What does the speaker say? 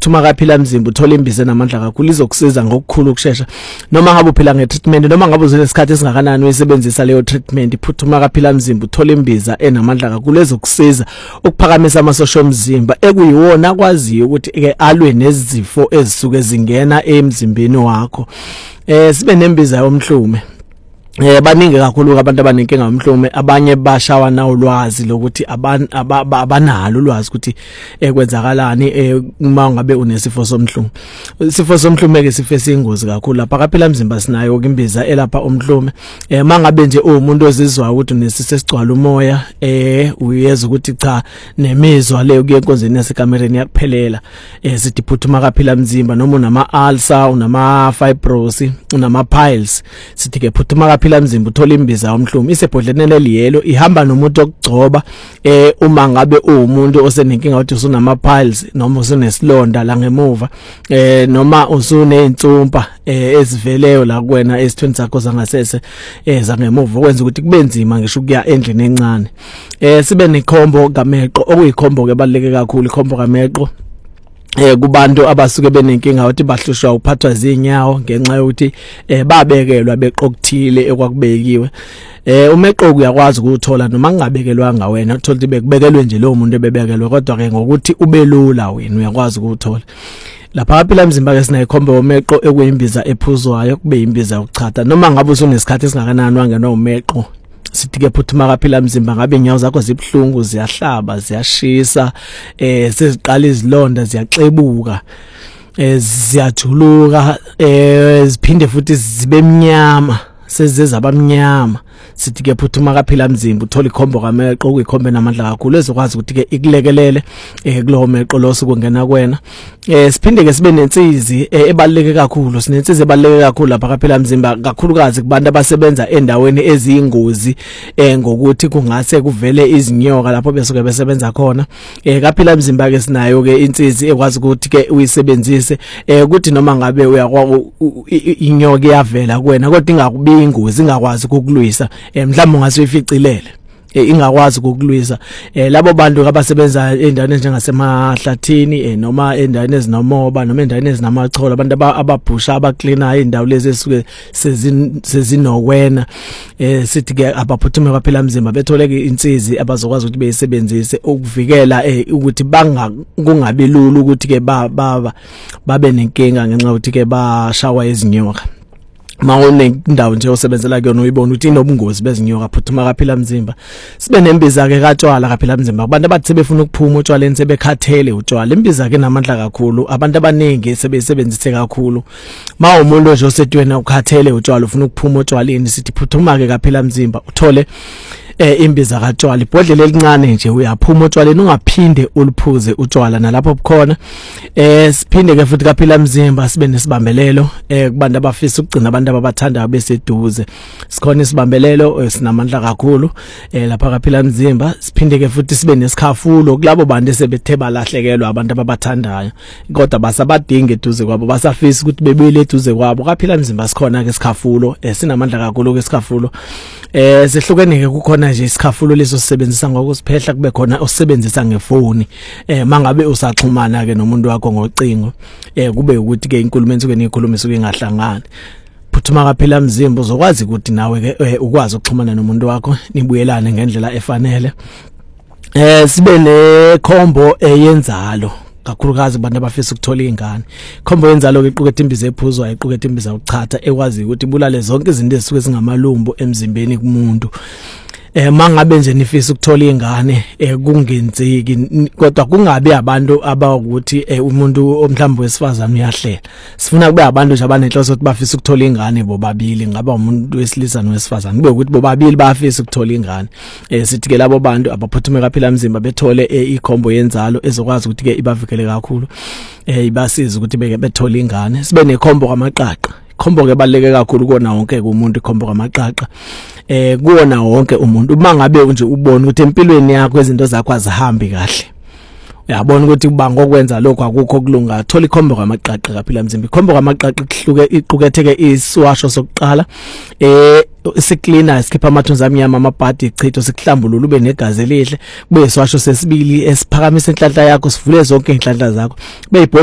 phuthuma kaphila mzimba uthola imbiza enamandla kakhulu izokusiza ngokukhulu ukusheshsha noma ngabe uphila ngetreatment noma ngabe uzile isikhathi esingakanani uyisebenzisa leyo treatment phuthuma kaphila mzimba uthola imbiza enamandla kakhulu ezokusiza ukuphakamisa amasosha omzimba ekuyiwona akwaziyo ukuthi ke alwe nezifo ezisuke zingena emzimbeni wakho sibe nembiza yomhlume baningi kakhulu abantu abanenkinga ngomhlume abanye bashawa nawo ulwazi lokuthi abanalo ulwazi ukuthi kwenzakalani uma ngabe unesifo somhlume isifo somhlume ke sifo esingozi kakhulu lapha kaphila mzimba sinayo imbiza elapha umhlume mangabe nje umuntu ozizwa ukuthi unesifo esigcwala umoya uyeza ukuthi cha nemizwa leyo kuye enkonzweni yasekamereni yakuphelela sithi phuthuma kaphila mzimba noma unama ulcer unama fibrosis unama piles sithi ke phuthuma phila mzimba uthola imbiza yomhlume isebhodleni eliyelo ihamba nomuntu okugcoba uma ngabe umuntu osenenkinga ukuthi usunama piles noma usunesilonda la ngemuva noma usuneyintsumpa eziveleyo la kuwena esithweni sakho zangasese zangemuva okwenza ukuthi kube nzima ngisho ukuya endlini encane sibe nekhombo kameqo okuyikhombo ke baleke kakhulu ikhombo kameqo kubantu abasuke benenkinga ukuthi bahlushwa uphathwa izinyawo ngenxa yokuthi babekelwa beqokuthile ekwakubekiwe umeqo uyakwazi ukuthola noma kungabekelwanga wena uthola ukuthi bekubekelwe nje lo muntu ebebekelwe kodwa ke ngokuthi ubelula wena uyakwazi ukuthola lapha phela mzimba ke sinayikhombe umeqo ekuyimbiza ephuzwayo kube imbiza yokuchatha noma ngabe usunesikhathi esingakanani wangenwa umeqo sithi ke phuthuma kaphila mzimba ngabe inyawo zakho zibhlungu ziyahlaba ziyashisa seziqala izilonda ziyaxebuka ziyajuluka ziphinde futhi zibe emnyama sezeza abamnyama sithi ke phuthuma kaphila mzimba uthola ikhombo kameqo kuyikhombe namandla kakhulu ezokwazi ukuthi ke ikulekelele kulowo meqo losukungena kwena siphinde ke sibe nensizi ebaleke kakhulu sinensizi ebaleke kakhulu lapha kaphila mzimba kakhulukazi kubantu abasebenza endaweni eziyingozi ngokuthi kungase kuvele izinyoka lapho besuke besebenza khona kaphila mzimba ke sinayo ke insizi ekwazi ukuthi ke uyisebenzise ukuthi noma ngabe inyoka iyavela kuwena kodwa ingakubi ingozi ingakwazi ukukulwisa mhlawumbe ungasificilele ingakwazi ukukulwisa labo bantu abasebenza endaweni njengasemahlathini noma endaweni ezinomoba noma endaweni ezinamacholo abantu ababhusha abacleaner indawo lezi esuke sezinowena sithi ke abaphuthume kwaphela mzimba betholeke insizi abazokwazi ukuthi beyisebenzise ukuvikela ukuthi kungabi lula ukuthi ke babe nenkinga ngenxa ukuthi ke bashawa izinyoka mawone indawo nje osebenzela kuyona uyibona ukuthi inobungozi bezinyoka phuthuma kaphila mzimba sibe nembiza ke katshwala kaphila mzimba abantu abathi sebefuna ukuphuma utshwaleni sebekhathele utshwala imbiza ke namandla kakhulu abantu abaningi sebeyisebenzise kakhulu umuntu nje osedwena ukhathele utshwala ufuna ukuphuma utshwaleni sithi phuthuma ke kaphila mzimba uthole imbiza katshwala ibhodlela elincane nje uyaphuma utshwaleni ungaphinde uliphuze utshwala nalapho bukhona siphinde ke futhi kaphila mzimba sibe nesibambelelo kubantu abafisa ukugcina abantu ababathandayo beseduze sikhona isibambelelo sinamandla kakhulu lapha kaphila mzimba siphinde ke futhi sibe nesikhafulo kulabo bantu sebethe balahlekelwa abantu ababathandayo kodwa basabadinga eduze kwabo basafisa ukuthi bebuyele eduze kwabo kaphila mzimba sikhona ke isikhafulo sinamandla kakhulu ke isikhafulo sehlukene ke kukhona nje isikhafulo leso sisebenzisa ngokusiphehla kube khona osebenzisa ngefoni mangabe usaxhumana ke nomuntu wakho ngocingo kube ukuthi ke inkulumo ensuke nikhuluma isuke ingahlangani phuthuma kaphila mzimba uzokwazi ukuthi nawe ke ukwazi ukuxhumana nomuntu wakho nibuyelane ngendlela efanele sibe nekhombo yenzalo kakhulukazi abantu abafisa ukuthola ingane khombo yenzalo ke iqukethe imbiza ephuzwa iqukethe imbiza ukuchatha ekwazi ukuthi ibulale zonke izinto ezisuke zingamalumbu emzimbeni kumuntu mangabe nje nifisa ukuthola ingane kungenzeki kodwa kungabi abantu abakuthi umuntu omhlawumbe wesifazana uyahlela sifuna kube abantu nje abanenhloso ukuthi bafisa ukuthola ingane bobabili ngaba umuntu wesilisa nowesifazana kube ukuthi bobabili bafisa ukuthola ingane sithi ke labo bantu abaphuthume kaphila mzimba bethole ikhombo yenzalo ezokwazi ukuthi ke ibavikele kakhulu ibasiza ukuthi bethole ingane sibe nekhombo kamaqaqa khombo ke baleke kakhulu kona wonke umuntu ikhombo kamaqaqa kuona wonke umuntu uma ngabe nje ubona ukuthi empilweni yakho izinto zakho azihambi kahle uyabona ukuthi kuba ngokwenza lokho akukho kulunga thola ikhombo kamaqaqa kaphila mzimba ikhombo kamaqaqa iquketheke isiwasho sokuqala isiklina sikhipha amathunzi amnyama amabhadi ichitho sikuhlambulula ube negazi elihle kube isiwasho sesibili esiphakamisa inhlanhla yakho sivule zonke inhlanhla zakho